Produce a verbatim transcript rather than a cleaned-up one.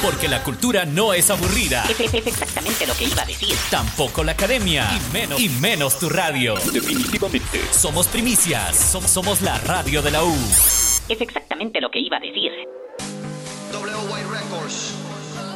Porque la cultura no es aburrida. Es, es, es exactamente lo que iba a decir. Tampoco la academia. Y menos, y menos tu radio. Definitivamente. Somos primicias. Som- somos la radio de la U. Es exactamente lo que iba a decir. W Y Records.